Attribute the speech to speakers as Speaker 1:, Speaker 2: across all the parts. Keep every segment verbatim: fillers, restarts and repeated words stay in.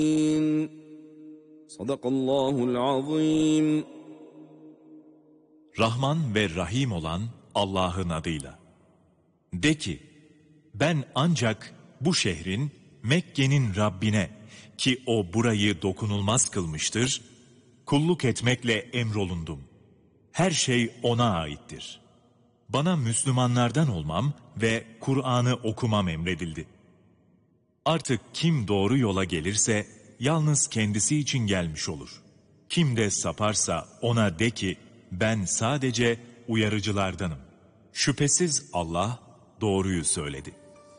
Speaker 1: Sadakallahul azim.
Speaker 2: Rahman ve Rahim olan Allah'ın adıyla. De ki, ben ancak bu şehrin, Mekke'nin Rabbine, ki o burayı dokunulmaz kılmıştır, kulluk etmekle emrolundum. Her şey O'na aittir. Bana Müslümanlardan olmam ve Kur'an'ı okumam emredildi. Artık kim doğru yola gelirse, yalnız kendisi için gelmiş olur. Kim de saparsa ona de ki, ben sadece uyarıcılardanım. Şüphesiz Allah doğruyu söyledi.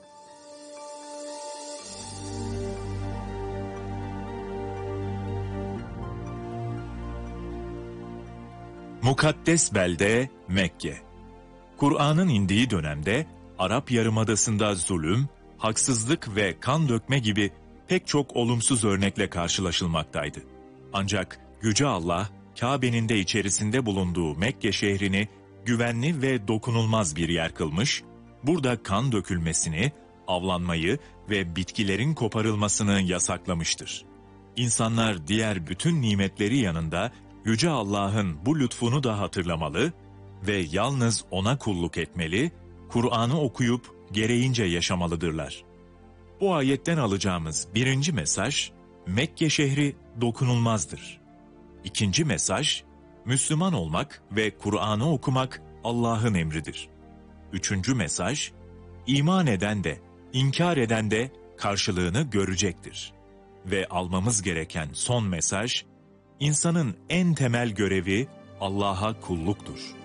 Speaker 2: Mukaddes belde Mekke. Kur'an'ın indiği dönemde Arap Yarımadası'nda zulüm, haksızlık ve kan dökme gibi pek çok olumsuz örnekle karşılaşılmaktaydı. Ancak Yüce Allah, Kabe'nin de içerisinde bulunduğu Mekke şehrini güvenli ve dokunulmaz bir yer kılmış, burada kan dökülmesini, avlanmayı ve bitkilerin koparılmasını yasaklamıştır. İnsanlar diğer bütün nimetleri yanında Yüce Allah'ın bu lütfunu da hatırlamalı ve yalnız O'na kulluk etmeli, Kur'an'ı okuyup gereğince yaşamalıdırlar. Bu ayetten alacağımız birinci mesaj, Mekke şehri dokunulmazdır. İkinci mesaj, Müslüman olmak ve Kur'an'ı okumak Allah'ın emridir. Üçüncü mesaj, iman eden de, inkar eden de karşılığını görecektir. Ve almamız gereken son mesaj, İnsanın en temel görevi Allah'a kulluktur.